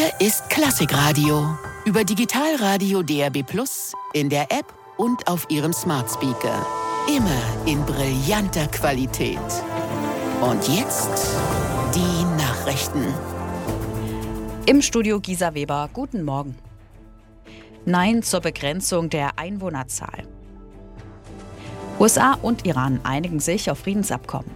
Hier ist Klassikradio. Über Digitalradio DAB+, in der App und auf Ihrem Smart Speaker. Immer in brillanter Qualität. Und jetzt die Nachrichten. Im Studio Gisa Weber, guten Morgen. Nein zur Begrenzung der Einwohnerzahl. USA und Iran einigen sich auf Friedensabkommen.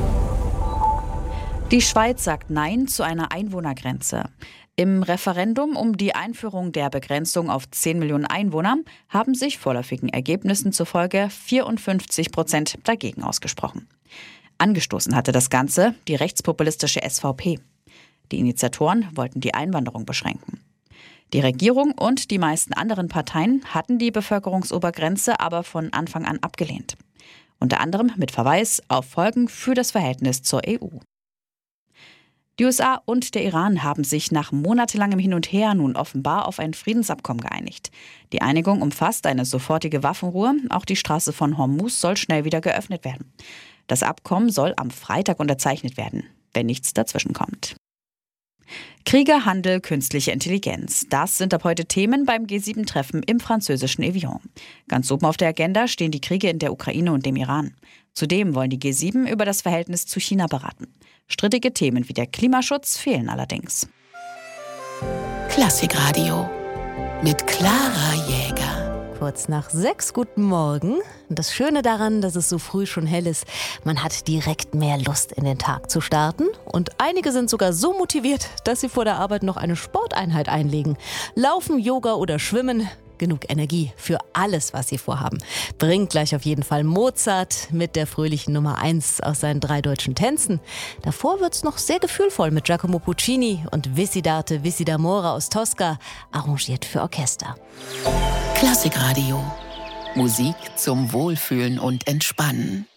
Die Schweiz sagt Nein zu einer Einwohnergrenze. Im Referendum um die Einführung der Begrenzung auf 10 Millionen Einwohner haben sich vorläufigen Ergebnissen zufolge 54% dagegen ausgesprochen. Angestoßen hatte das Ganze die rechtspopulistische SVP. Die Initiatoren wollten die Einwanderung beschränken. Die Regierung und die meisten anderen Parteien hatten die Bevölkerungsobergrenze aber von Anfang an abgelehnt. Unter anderem mit Verweis auf Folgen für das Verhältnis zur EU. Die USA und der Iran haben sich nach monatelangem Hin und Her nun offenbar auf ein Friedensabkommen geeinigt. Die Einigung umfasst eine sofortige Waffenruhe. Auch die Straße von Hormuz soll schnell wieder geöffnet werden. Das Abkommen soll am Freitag unterzeichnet werden, wenn nichts dazwischenkommt. Kriege, Handel, künstliche Intelligenz. Das sind ab heute Themen beim G7-Treffen im französischen Evian. Ganz oben auf der Agenda stehen die Kriege in der Ukraine und dem Iran. Zudem wollen die G7 über das Verhältnis zu China beraten. Strittige Themen wie der Klimaschutz fehlen allerdings. Klassikradio mit Clara Jäger. Kurz nach 6, guten Morgen. Und das Schöne daran, dass es so früh schon hell ist, man hat direkt mehr Lust, in den Tag zu starten. Und einige sind sogar so motiviert, dass sie vor der Arbeit noch eine Sporteinheit einlegen. Laufen, Yoga oder Schwimmen. Genug Energie für alles, was sie vorhaben. Bringt gleich auf jeden Fall Mozart mit der fröhlichen Nummer 1 aus seinen 3 deutschen Tänzen. Davor wird's noch sehr gefühlvoll mit Giacomo Puccini und Visidarte Visidamore aus Tosca, arrangiert für Orchester. Klassikradio. Musik zum Wohlfühlen und Entspannen.